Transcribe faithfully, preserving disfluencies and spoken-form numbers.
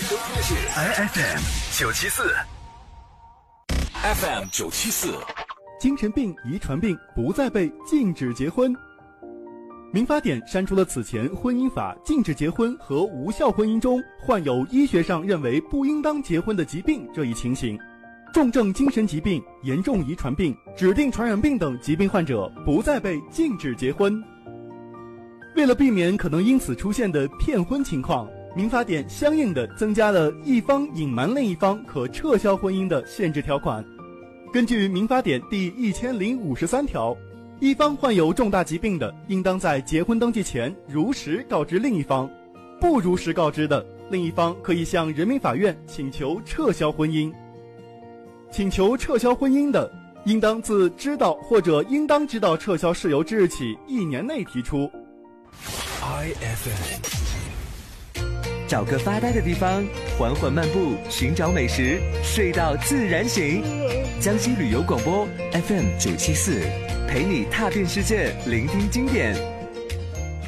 收听的是 I F M 九七四 ，F M 九七四。 精神病、遗传病不再被禁止结婚。民法典删除了此前婚姻法禁止结婚和无效婚姻中患有医学上认为不应当结婚的疾病这一情形。重症精神疾病、严重遗传病、指定传染病等疾病患者不再被禁止结婚。为了避免可能因此出现的骗婚情况，民法典相应的增加了一方隐瞒另一方可撤销婚姻的限制条款。根据民法典第一千零五十三条，一方患有重大疾病的，应当在结婚登记前如实告知另一方；不如实告知的，另一方可以向人民法院请求撤销婚姻。请求撤销婚姻的，应当自知道或者应当知道撤销事由之日起一年内提出。 I F M， 找个发呆的地方，缓缓漫步，寻找美食，睡到自然醒。江西旅游广播 F M 九七四，陪你踏遍世界，聆听经典。